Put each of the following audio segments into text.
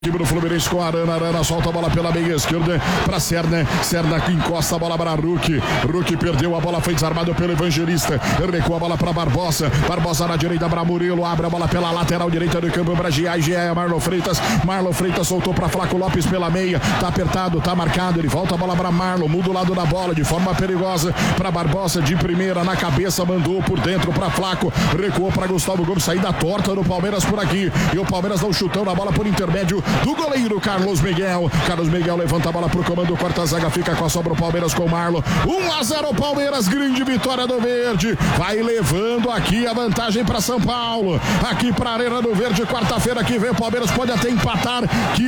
Time do Fluminense com a Arana solta a bola pela meia esquerda para Serna que encosta a bola para Ruki perdeu a bola, foi desarmado pelo Evangelista, recua a bola para Barbosa na direita para Murilo, abre a bola pela lateral direita do campo para Giai, Marlon Freitas soltou para Flaco Lopes pela meia, tá apertado, tá marcado, ele volta a bola para Marlon, muda o lado da bola de forma perigosa para Barbosa, de primeira na cabeça, mandou por dentro para Flaco, recuou para Gustavo Gomes, saída torta do Palmeiras por aqui, e o Palmeiras dá um chutão na bola por intermédio do goleiro Carlos Miguel levanta a bola pro comando, corta a zaga, fica com a sobra o Palmeiras com o Marlon, 1-0 Palmeiras, grande vitória do Verde, vai levando aqui a vantagem para São Paulo, aqui para Arena do Verde, quarta-feira que vem o Palmeiras pode até empatar, que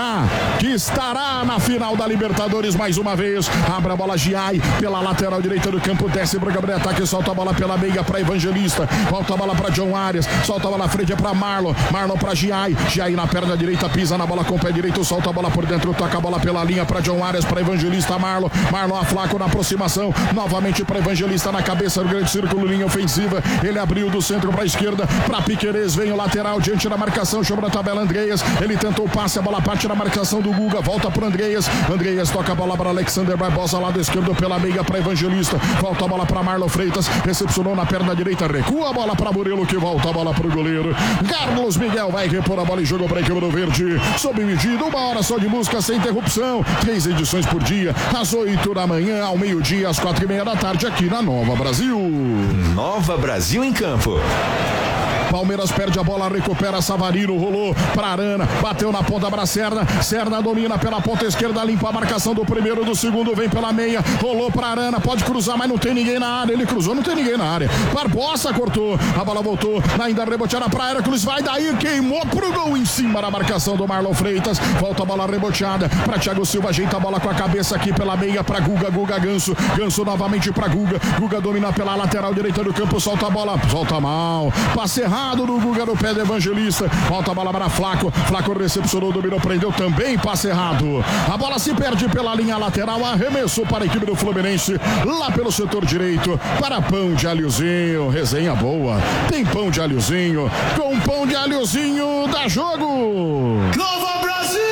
estará na final da Libertadores mais uma vez, abre a bola Giai, pela lateral direita do campo, desce pro Gabriel Ataque, solta a bola pela meia para Evangelista, volta a bola para John Arias, solta a bola à frente para Marlon para Giai na perna direita, pisa na bola com o pé direito, solta a bola por dentro, toca a bola pela linha para John Arias, para Evangelista, Marlon a Flaco na aproximação, novamente para Evangelista na cabeça do grande círculo, linha ofensiva, ele abriu do centro para a esquerda, para Piquerez, vem o lateral diante da marcação, chama na tabela Andreas, ele tentou o passe, a bola parte na marcação do Guga, volta para Andreas toca a bola para Alexander Barbosa, lado esquerdo pela meia para Evangelista, volta a bola para Marlon Freitas, recepcionou na perna direita, recua a bola para Murilo, que volta a bola para o goleiro, Carlos Miguel vai repor a bola e joga para a equipe do Verde, sob medida, 1 hora só de música sem interrupção, 3 edições por dia, às 8 da manhã, ao meio-dia, às 4:30 da tarde, aqui na Nova Brasil. Nova Brasil em campo. Palmeiras perde a bola, recupera Savarino, rolou para Arana, bateu na ponta para Serna domina pela ponta esquerda, limpa a marcação do primeiro, do segundo, vem pela meia, rolou para Arana, pode cruzar, mas não tem ninguém na área, ele cruzou, não tem ninguém na área, Barbosa cortou, a bola voltou, ainda reboteada para Hércules, vai daí, queimou pro gol em cima da marcação do Marlon Freitas, volta a bola reboteada para Thiago Silva, ajeita a bola com a cabeça aqui pela meia para Guga Ganso novamente para Guga domina pela lateral direita do campo, solta a bola, solta mal, passe errado do Guga no pé do Evangelista, volta a bola para Flaco recepcionou, dominou, prendeu também, passe errado, a bola se perde pela linha lateral, arremessou para a equipe do Fluminense, lá pelo setor direito, para Pão de Alhozinho, resenha boa, tem Pão de Alhozinho, com Pão de Alhozinho dá jogo! Nova Brasil!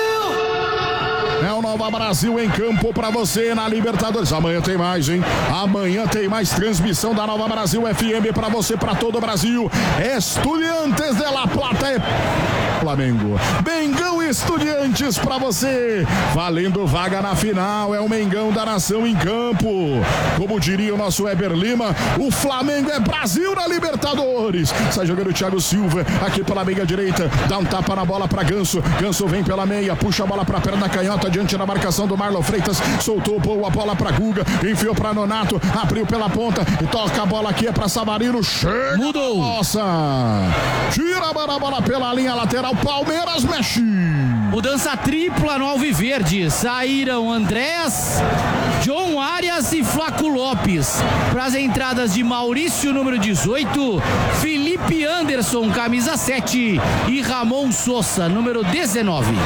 É o Nova Brasil em campo pra você na Libertadores. Amanhã tem mais, hein? Amanhã tem mais transmissão da Nova Brasil FM pra você, pra todo o Brasil. Estudiantes de La Plata é Flamengo. Mengão Estudiantes pra você. Valendo vaga na final. É o Mengão da Nação em campo. Como diria o nosso Weber Lima, o Flamengo é Brasil na Libertadores. Sai jogando o Thiago Silva aqui pela meia direita. Dá um tapa na bola pra Ganso. Ganso vem pela meia, puxa a bola pra perna canhota diante da marcação do Marlon Freitas, soltou boa bola para Guga, enfiou para Nonato, abriu pela ponta e toca a bola aqui, é para Savarino, chega, mudou, nossa, tira a bola pela linha lateral, Palmeiras mexe. Mudança tripla no Alviverde, saíram Andrés, John Arias e Flaco Lopes, para as entradas de Maurício, número 18, Felipe Anderson, camisa 7 e Ramon Sosa, número 19.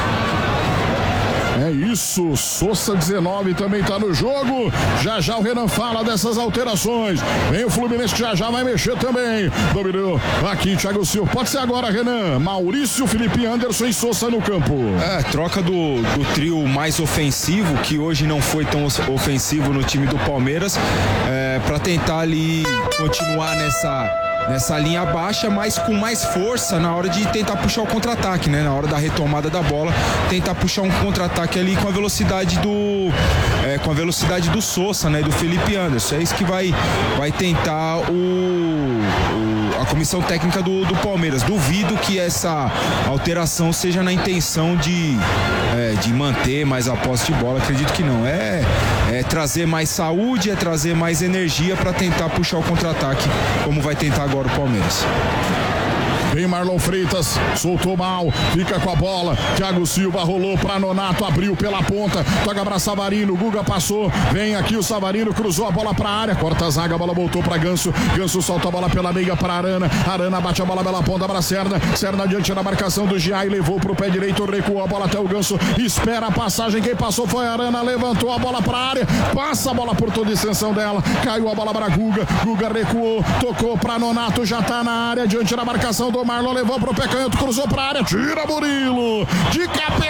É isso, Sosa 19 também tá no jogo. Já o Renan fala dessas alterações. Vem o Fluminense que já vai mexer também. Dominou aqui, Thiago Silva. Pode ser agora, Renan. Maurício, Felipe Anderson e Sosa no campo. Troca do trio mais ofensivo, que hoje não foi tão ofensivo no time do Palmeiras, para tentar ali continuar nessa linha baixa, mas com mais força na hora de tentar puxar o contra-ataque, né? Na hora da retomada da bola, tentar puxar um contra-ataque ali com a velocidade do Sosa, né? Do Felipe Anderson. É isso que vai tentar a comissão técnica do Palmeiras. Duvido que essa alteração seja na intenção de manter mais a posse de bola. Acredito que não. É trazer mais saúde, é trazer mais energia para tentar puxar o contra-ataque, como vai tentar agora o Palmeiras. Vem Marlon Freitas, soltou mal, fica com a bola, Thiago Silva rolou pra Nonato, abriu pela ponta, toca pra Savarino, Guga passou, vem aqui o Savarino, cruzou a bola pra área, corta a zaga, a bola voltou pra Ganso, Ganso solta a bola pela meia pra Arana bate a bola pela ponta pra Serna diante da marcação do Giai, levou pro pé direito, recuou a bola até o Ganso, espera a passagem, quem passou foi a Arana, levantou a bola pra área, passa a bola por toda a extensão dela, caiu a bola pra Guga recuou, tocou pra Nonato, já tá na área, diante da marcação do Marlon levou pro pé canhoto, cruzou pra área, tira Murilo. De cabeça.